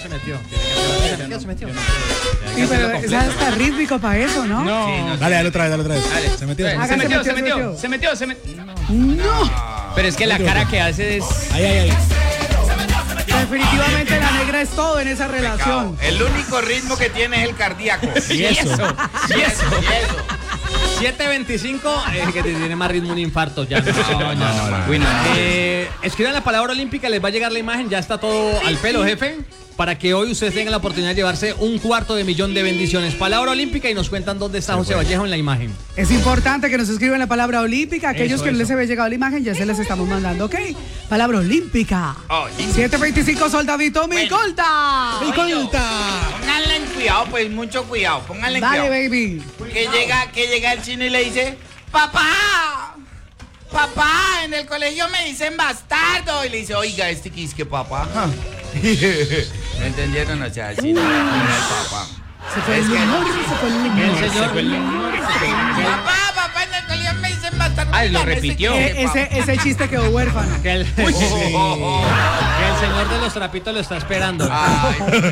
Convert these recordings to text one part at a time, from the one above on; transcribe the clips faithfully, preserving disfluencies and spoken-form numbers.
se metió. Se metió, se metió. Sí, pero es hasta rítmico para eso, ¿no? No. Sí, no, Dale, dale otra vez, dale otra vez. Dale. Se metió. Se, Hágase, metió, se se metió, metió, se se metió, se metió. No. Pero es que la cara que hace es... Ahí, ahí, ahí. Definitivamente la negra es todo en esa relación. El único ritmo que tiene es el cardíaco. Y eso. Y eso. siete veinticinco, eh, que te tiene más ritmo un infarto ya. No, No, no, no. no. Uy, no. Eh, escriban la palabra olímpica, les va a llegar la imagen, ya está todo al pelo, jefe, para que hoy ustedes tengan la oportunidad de llevarse un cuarto de millón de bendiciones. Palabra olímpica y nos cuentan dónde está José Vallejo en la imagen. Es importante que nos escriban la palabra olímpica. Aquellos Eso, que no les eso. había llegado la imagen, ya se les estamos mandando, ¿ok? Palabra olímpica. Olímpica. siete veinticinco, soldadito, mi Bueno. colta. ¡Mi colta! Pónganle en cuidado, pues mucho cuidado. Pónganle en Dale, cuidado. baby. Que llega, que llega el chino y le dice, papá, papá, en el colegio me dicen bastardo. Y le dice, oiga, este que es que papá. ¿Me entendieron? O sea, así no no es papá. Se fue el Es que- humor, se fue el humor. El señor. Papá, papá, en el colegio me dicen bastardo. Ay, lo Oiga, este repitió. que es Eh, que ese, papá. ese chiste quedó huérfano. Que el, Oh, oh, oh. que el señor de los trapitos lo está esperando. Ay,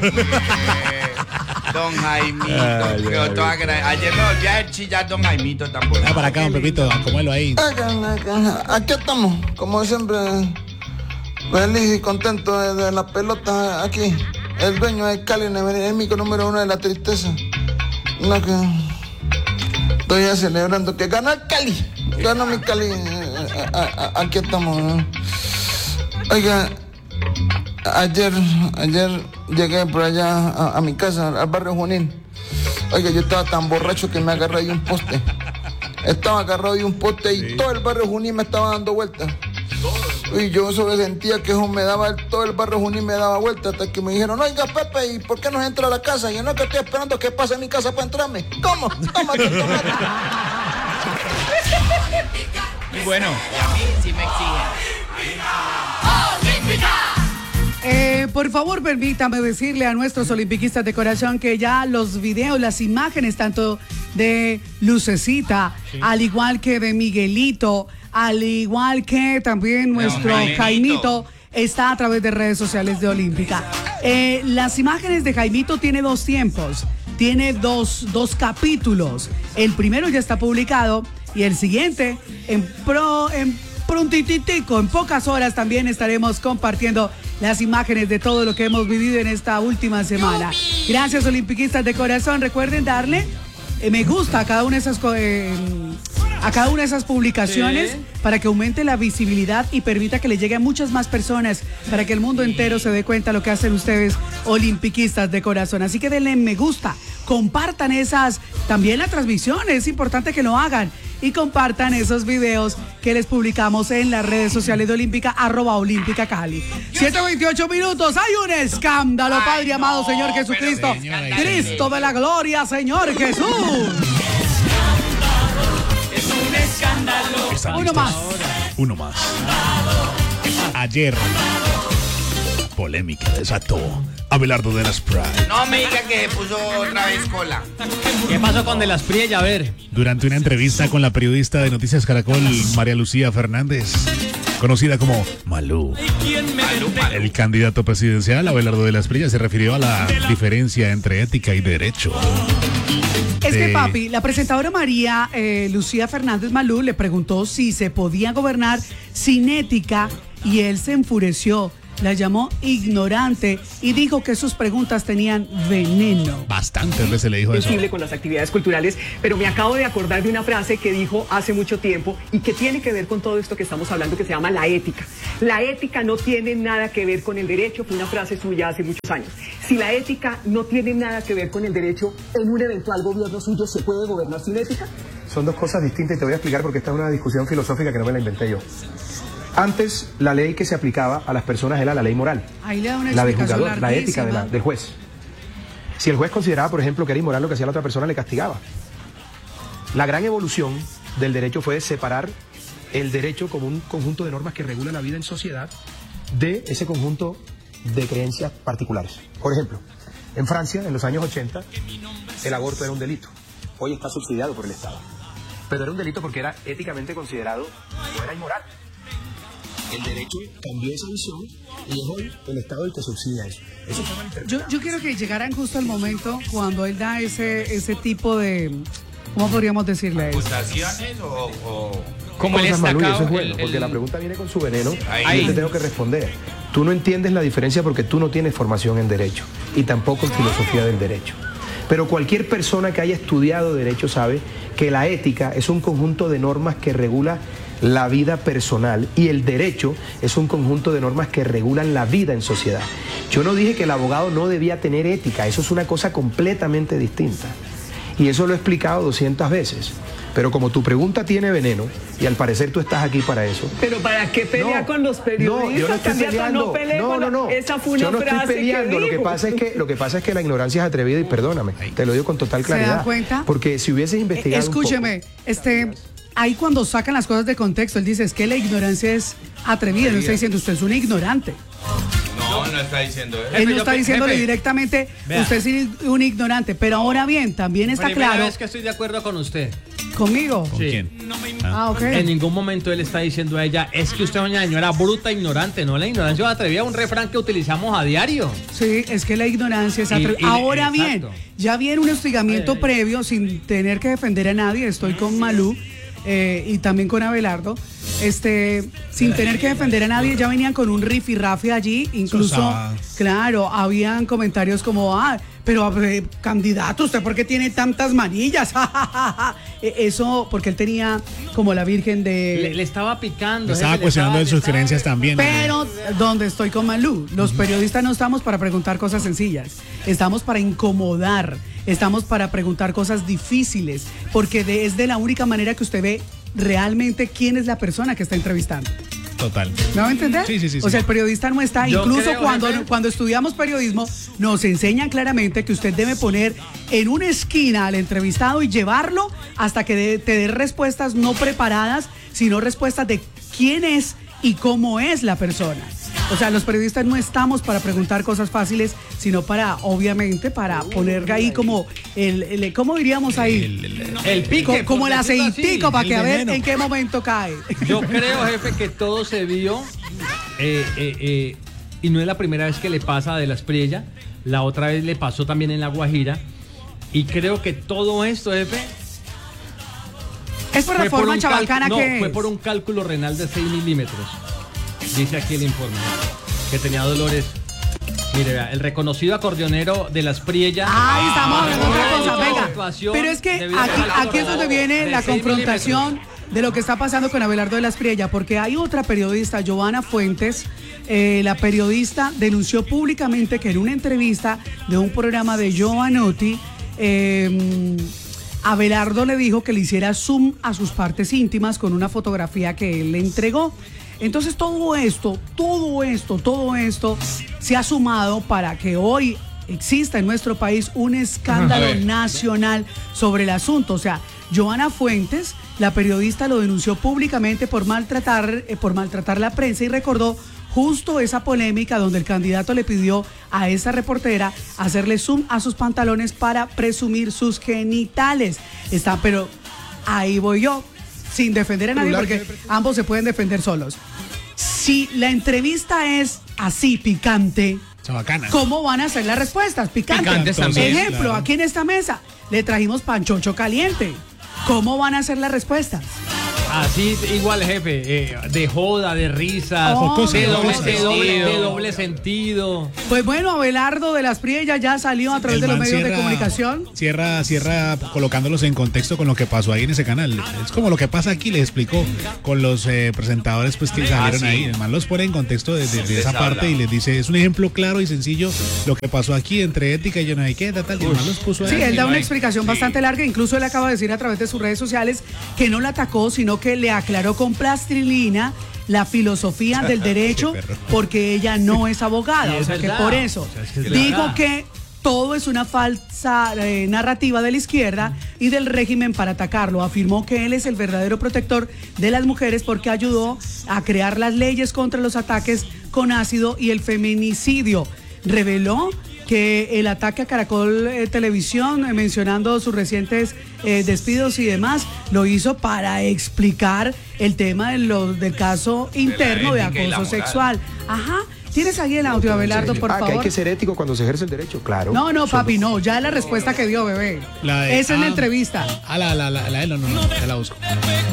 don Jaimito, Ay, quedó ay, todo agra- ayer me volví a chillar don Jaimito tampoco. Ah, para acá, don Pepito, acomódelo ahí. Acá, acá, aquí estamos, como siempre, feliz y contento de, de la pelota aquí. El dueño es Cali, el mico número uno de la tristeza. No, que estoy ya celebrando que gana el Cali. Ganó mi Cali. eh, a- a- Aquí estamos. ¿no? Oiga, ayer, ayer llegué por allá a, a mi casa, al barrio Junín. Oiga, yo estaba tan borracho que me agarré de un poste. Estaba agarrado de un poste y todo el barrio Junín me estaba dando vueltas. Y yo solo sentía que eso me daba, todo el barrio Junín me daba vueltas hasta que me dijeron, oiga Pepe, ¿y por qué no entra a la casa? Y yo no, que estoy esperando que pase mi casa para entrarme. ¿Cómo? Tómate, tómate. Y bueno. Y a mí sí me exigen. Eh, por favor, permítame decirle a nuestros olimpiquistas de corazón que ya los videos, las imágenes, tanto de Lucecita, al igual que de Miguelito, al igual que también nuestro Jaimito. Jaimito, está a través de redes sociales de Olímpica. Eh, las imágenes de Jaimito tiene dos tiempos, tiene dos, dos capítulos. El primero ya está publicado y el siguiente en pro... En prontititico, en pocas horas también estaremos compartiendo las imágenes de todo lo que hemos vivido en esta última semana. Gracias, olimpiquistas de corazón. Recuerden darle eh, me gusta a cada una de esas co- eh, a cada una de esas publicaciones Sí. para que aumente la visibilidad y permita que le llegue a muchas más personas, para que el mundo entero se dé cuenta lo que hacen ustedes, olimpiquistas de corazón. Así que denle me gusta, compartan esas, también la transmisión, es importante que lo hagan. Y compartan esos videos que les publicamos en las redes sociales de Olímpica, arroba Olímpica Cali. siete veintiocho minutos, hay un escándalo, Padre amado, Señor Jesucristo. Señora, Cristo de la gloria, Señor Jesús. Están Uno listos. más. Uno más. Ayer, polémica desató Abelardo de las Pride. No me diga que se puso otra vez cola. ¿Qué pasó con De las Priella? A ver. Durante una entrevista con la periodista de Noticias Caracol, María Lucía Fernández, conocida como Malú, el candidato presidencial Abelardo de las Priella se refirió a la diferencia entre ética y derecho. Es que, de- papi, la presentadora María eh, Lucía Fernández Malú le preguntó si se podía gobernar sin ética y él se enfureció, la llamó ignorante y dijo que sus preguntas tenían veneno. Bastantes veces le dijo eso. sensible con las actividades culturales, pero me acabo de acordar de una frase que dijo hace mucho tiempo y que tiene que ver con todo esto que estamos hablando, que se llama la ética. La ética no tiene nada que ver con el derecho, fue una frase suya hace muchos años. Si la ética no tiene nada que ver con el derecho, en un eventual gobierno suyo, ¿se puede gobernar sin ética? Son dos cosas distintas y te voy a explicar porque esta es una discusión filosófica que no me la inventé yo. Antes, la ley que se aplicaba a las personas era la ley moral, Ahí le da una la del explicación juzgador, la ética de la- larguísima. del juez. Si el juez consideraba, por ejemplo, que era inmoral lo que hacía la otra persona, le castigaba. La gran evolución del derecho fue separar el derecho como un conjunto de normas que regula la vida en sociedad de ese conjunto de creencias particulares. Por ejemplo, en Francia, en los años ochenta, el aborto era un delito. Hoy está subsidiado por el Estado. Pero era un delito porque era éticamente considerado, no era inmoral. El derecho cambió esa visión y es hoy el Estado el que subsidia eso. Eso fue mal. Yo, yo quiero que llegaran justo al momento cuando él da ese, ese tipo de, ¿cómo podríamos decirle eso? ¿Acusaciones o...? o... Como el Cosas, Malú, y eso es destacado, bueno, el- porque el- la pregunta viene con su veneno Ahí. y yo te tengo que responder. Tú no entiendes la diferencia porque tú no tienes formación en derecho y tampoco en filosofía del derecho. Pero cualquier persona que haya estudiado derecho sabe que la ética es un conjunto de normas que regula la vida personal y el derecho es un conjunto de normas que regulan la vida en sociedad. Yo no dije que el abogado no debía tener ética, eso es una cosa completamente distinta. Y eso lo he explicado doscientas veces. Pero como tu pregunta tiene veneno, y al parecer tú estás aquí para eso. Pero ¿para qué pelea No, con los periodistas? No, yo no estoy candidato? peleando. No pelee No, con no, la- no. Esa fue una yo no estoy frase peleando. que Lo que dijo. pasa es que lo que pasa es que la ignorancia es atrevida y perdóname. Te lo digo con total ¿Se dan claridad. cuenta? Porque si hubieses investigado un poco- Escúcheme, este, ahí cuando sacan las cosas de contexto, él dice, es que la ignorancia es atrevida, no está diciendo usted es un ignorante. No, no está diciendo eso. Él no yo está pe- diciéndole jefe, directamente, vea. usted es un- un ignorante, pero ahora bien, también está Primera claro vez que estoy de acuerdo con usted. conmigo. ¿Con Sí. quién? Ah, ok. En ningún momento él está diciendo a ella, es que usted es una señora bruta, ignorante. No, la ignorancia es atrevida, un refrán que utilizamos a diario. Sí, es que la ignorancia es Y- atrevida. y- Ahora exacto. bien, ya viene un hostigamiento Ay, ay. previo sin tener que defender a nadie. Estoy con Malú eh, y también con Abelardo. Este, sin tener que defender a nadie, ya venían con un rifirrafe allí. Incluso, Sosa. claro, habían comentarios como, ah, pero eh, candidato, ¿usted por qué tiene tantas manillas? Eh, Eso, porque él tenía como la Virgen de... Le, le estaba picando. Le estaba jefe, le cuestionando de le sus estaba- creencias también. Pero donde estoy con Malú, los periodistas no estamos para preguntar cosas sencillas, estamos para incomodar, estamos para preguntar cosas difíciles, porque de- es de la única manera que usted ve realmente quién es la persona que está entrevistando. Total. ¿Me va a entender? Sí, sí, sí, O sí. sea, el periodista no está, Yo incluso creo, cuando, jefe. cuando estudiamos periodismo, nos enseñan claramente que usted debe poner en una esquina al entrevistado y llevarlo hasta que de- te dé respuestas no preparadas, sino respuestas de quién es y cómo es la persona. O sea, los periodistas no estamos para preguntar cosas fáciles, sino para, obviamente, para poner ahí como el, el- ¿cómo diríamos ahí? El pique. Co- como por el decirlo así. aceitico para el que a ver veneno. en qué momento cae. Yo creo, jefe, que todo se vio eh, eh, eh, y no es la primera vez que le pasa de la Espriella. La otra vez le pasó también en La Guajira. Y creo que todo esto, jefe, Es por la fue por forma un chabacana cal- no, que fue es. por un cálculo renal de seis milímetros. Dice aquí el informe. Que tenía dolores. Mire, vea, el reconocido acordeonero de la Espriella. Ahí estamos hablando de otra cosa, tuvo venga. actuación Pero es que debido al aquí, cálculo aquí es donde renal viene de la seis confrontación milímetros. de lo que está pasando con Abelardo de la Espriella, porque hay otra periodista, Giovanna Fuentes. Eh, la periodista denunció públicamente que en una entrevista de un programa de Giovanotti, eh, Abelardo le dijo que le hiciera zoom a sus partes íntimas con una fotografía que él le entregó. Entonces todo esto, todo esto, todo esto se ha sumado para que hoy exista en nuestro país un escándalo nacional sobre el asunto. O sea, Giovanna Fuentes, la periodista, lo denunció públicamente por maltratar, eh, por maltratar la prensa y recordó justo esa polémica donde el candidato le pidió a esa reportera hacerle zoom a sus pantalones para presumir sus genitales. Está, pero ahí voy yo, sin defender a nadie, porque ambos se pueden defender solos. Si la entrevista es así, picante, Chabacana. ¿cómo van a ser las respuestas? Picantes. Picantes también, Ejemplo, claro. aquí en esta mesa le trajimos panchocho caliente. ¿Cómo van a ser las respuestas? Así, igual, jefe, eh, de joda, de risas, Oh, de, doble, no, de, doble, sentido. de doble sentido. Pues bueno, Abelardo de las Priellas ya salió a través El de los man medios de cierra- comunicación. Cierra, cierra colocándolos en contexto con lo que pasó ahí en ese canal. Es como lo que pasa aquí, les explico con los eh, presentadores pues que salieron sí. ahí. El man los pone en contexto de, de- de Les esa habla. parte y les dice, es un ejemplo claro y sencillo lo que pasó aquí entre ética y yo no sé qué, tal, tal. Y el man los puso Sí, ahí. él da no una hay- explicación bastante larga. Incluso él acaba de decir a través de sus redes sociales que no la atacó, sino que le aclaró con plastilina la filosofía del derecho, Qué perro. porque ella no es abogada. Y O es sea que verdad. por eso O sea, es que es digo verdad. que todo es una falsa eh, narrativa de la izquierda y del régimen para atacarlo. Afirmó que él es el verdadero protector de las mujeres porque ayudó a crear las leyes contra los ataques con ácido y el feminicidio. Reveló que el ataque a Caracol eh, Televisión, eh, mencionando sus recientes eh, despidos y demás, lo hizo para explicar el tema de lo, del caso interno de, ética y la acoso moral. sexual. Ajá. ¿Tienes ahí el audio, Abelardo, por ah, que hay favor? que ser ético cuando se ejerce el derecho, claro. No, no, papi, no. Ya la respuesta que dio, bebé. La de- Esa es la ah. entrevista. Ah, la, la, la, la de no, no, no, ya la busco.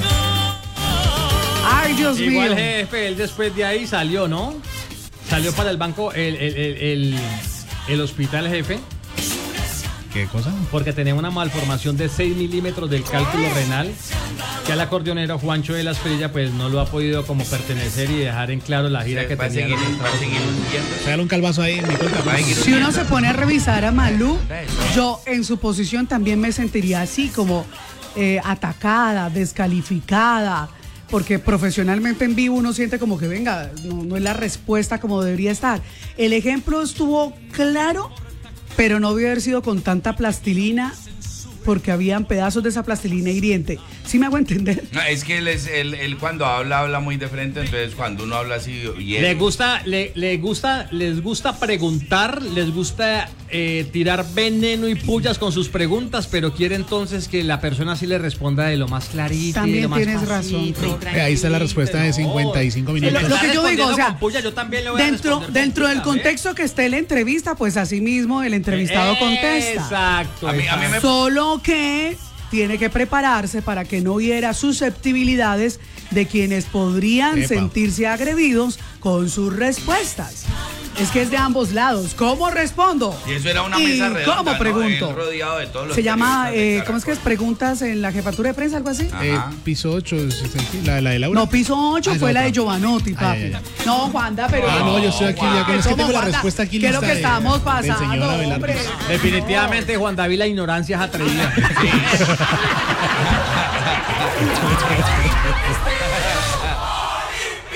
Ay, Dios Igual mío. jefe, él después de ahí salió, ¿no? Salió para el banco, el, el, el, el, el hospital jefe, ¿Qué cosa? porque tenía una malformación de seis milímetros del cálculo renal, que al acordeonero Juancho de la Espriella pues no lo ha podido como pertenecer y dejar en claro la gira que Va a tenía. seguir, va a seguir hundiendo. Pégale un calvazo ahí en mi cuenta. Va a seguir Si uno se pone a revisar a Malú, yo en su posición también me sentiría así, como eh, atacada, descalificada, porque profesionalmente en vivo uno siente como que, venga, no, no es la respuesta como debería estar. El ejemplo estuvo claro, pero no debió haber sido con tanta plastilina, porque habían pedazos de esa plastilina hiriente. ¿Sí me hago entender? No, es que él, es, él, él cuando habla, habla muy de frente, entonces cuando uno habla así... Y él- Le gusta, le, le gusta, les gusta preguntar, les gusta eh, tirar veneno y pullas con sus preguntas, pero quiere entonces que la persona sí le responda de lo más clarito. y de También lo más tienes pasito, razón. Eh, ahí está la respuesta de cincuenta y cinco Lo, minutos. lo que yo digo, o sea, con puya, yo también le voy a dentro, responder con dentro del puya, ¿ve? contexto que esté la entrevista, pues así mismo el entrevistado contesta. Exacto. A mí- a mí me- Solo que tiene que prepararse para que no hiera susceptibilidades de quienes podrían Epa. sentirse agredidos con sus respuestas. Es que es de ambos lados. ¿Cómo respondo? Y eso era una ¿Y mesa redonda, ¿Cómo ¿no? pregunto? Él rodeado de todos los Se llama, periodistas de eh, ¿cómo es que es? Caracol. Preguntas en la jefatura de prensa, algo así. Eh, Ajá. piso ocho, la, la de Laura. No, piso ocho Ah, fue esa la de otra. Giovanotti, papi. Ay, ay, ay. No, Juanda, pero. Ah, no, yo estoy aquí ya. ¿Qué Es que somos, tengo la Juanda? respuesta aquí ¿Qué es lo lista que de- estamos del pasando, señor Abelardo. hombre? Definitivamente, Juan David, la ignorancia es atrevida.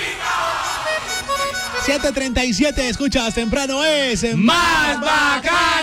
siete treinta y siete, escuchas temprano es ¡Más bacán!